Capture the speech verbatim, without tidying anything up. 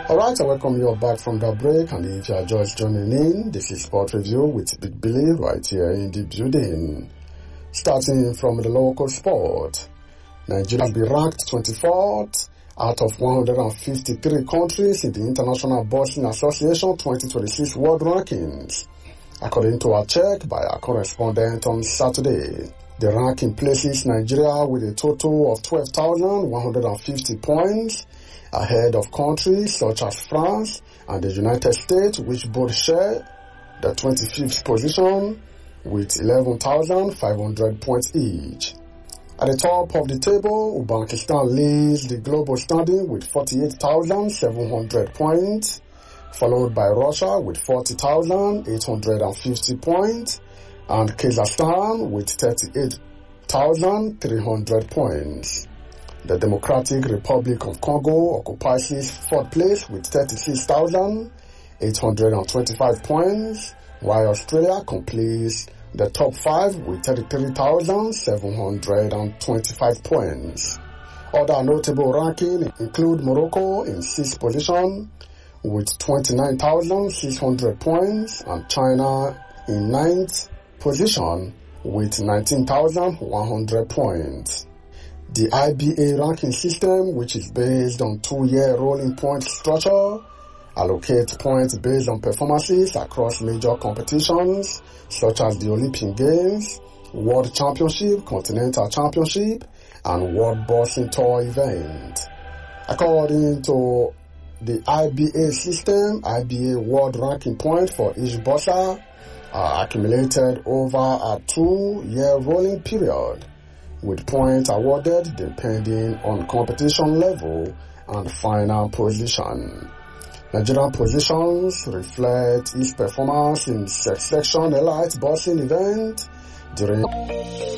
Alright, I welcome you all back from the break, and if you are just joining in, this is Sport Review with Big Billy right here in the building. Starting from the local sport, Nigeria will be ranked twenty-fourth out of one hundred fifty-three countries in the International Boxing Association twenty twenty-six World Rankings, according to a check by our correspondent on Saturday. The ranking places Nigeria with a total of twelve thousand one hundred fifty points, ahead of countries such as France and the United States, which both share the twenty-fifth position with eleven thousand five hundred points each. At the top of the table, Uzbekistan leads the global standing with forty-eight thousand seven hundred points, followed by Russia with forty thousand eight hundred fifty points, and Kazakhstan with thirty-eight thousand three hundred points. The Democratic Republic of Congo occupies fourth place with thirty-six thousand eight hundred twenty-five points, while Australia completes the top five with thirty-three thousand seven hundred twenty-five points. Other notable rankings include Morocco in sixth position with twenty-nine thousand six hundred points, and China in ninth position with nineteen thousand one hundred points. The I B A ranking system, which is based on two-year rolling point structure, allocates points based on performances across major competitions such as the Olympic Games, World Championship, Continental Championship, and World Boxing Tour event. According to the I B A system, I B A world ranking points for each boxer are accumulated over a two-year rolling period, with points awarded depending on competition level and final position. Nigerian positions reflect its performance in section elite boxing event during